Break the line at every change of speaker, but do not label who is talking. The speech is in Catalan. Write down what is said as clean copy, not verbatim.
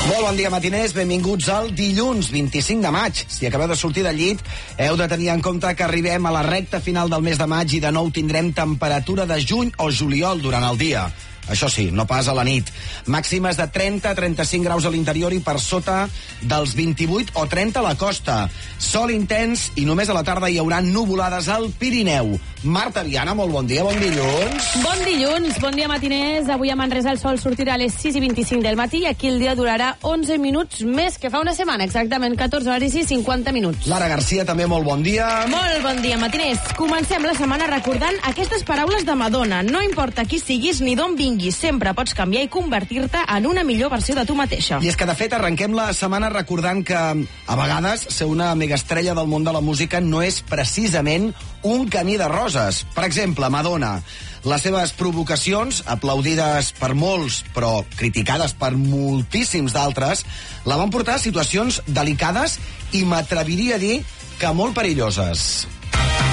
Molt bon dia, matiners. Benvinguts al dilluns 25 de maig. Si acabeu de sortir del llit, heu de tenir en compte que arribem a la recta final del mes de maig i de nou tindrem temperatura de juny o juliol durant el dia. Això sí, no pas a la nit. Màximes de 30-35 graus a l'interior i per sota dels 28 o 30 a la costa. Sol intens i només a la tarda hi haurà nuvolades al Pirineu. Marta Viana, molt bon dia, bon dilluns.
Bon dilluns, bon dia matiners. Avui a Manresa el sol sortirà a les 6:25 del matí i aquí el dia durarà 11 minuts més que fa una setmana, exactament 14 hores i 50 minuts.
Lara Garcia, també molt bon dia.
Molt bon dia, matiners. Comencem la setmana recordant aquestes paraules de Madonna. No importa qui siguis ni d'on vinguis, sempre pots canviar i convertir-te en una millor versió de tu mateixa.
I és que, de fet, arrenquem la setmana recordant que, a vegades, ser una megaestrella del món de la música no és precisament un camí de roses. Per exemple, Madonna. Les seves provocacions, aplaudides per molts, però criticades per moltíssims d'altres, la van portar a situacions delicades i m'atreviria a dir que molt perilloses.